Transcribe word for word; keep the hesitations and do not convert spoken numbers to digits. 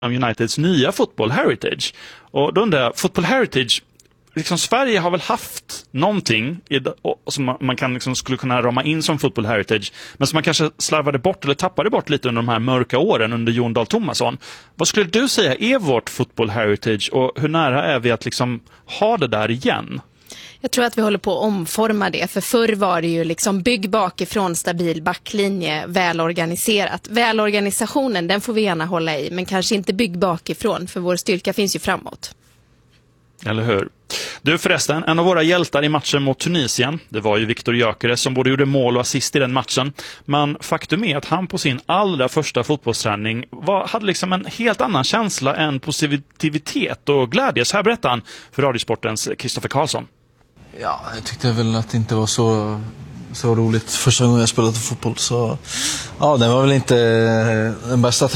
Uniteds nya Football Heritage. Och då undrar jag, Football Heritage, liksom Sverige har väl haft någonting i, som man kan liksom skulle kunna rama in som Football Heritage, men som man kanske slarvade bort eller tappade bort lite under de här mörka åren under Jon Dahl Tomasson. Vad skulle du säga är vårt Football Heritage och hur nära är vi att liksom ha det där igen? Jag tror att vi håller på att omforma det. För förr var det ju liksom bygg bakifrån, stabil backlinje, välorganiserat. Välorganisationen, den får vi gärna hålla i, men kanske inte bygg bakifrån, för vår styrka finns ju framåt. Eller hur? Du förresten, en av våra hjältar i matchen mot Tunisien, det var ju Viktor Gyökeres som både gjorde mål och assist i den matchen. Men faktum är att han på sin allra första fotbollsträning var, hade liksom en helt annan känsla än positivitet och glädje. Så här berättar han för Radiosportens Kristoffer Karlsson. Ja, jag tyckte väl att det inte var så, så roligt första gången jag spelade fotboll. Så ja, det var väl inte den bästa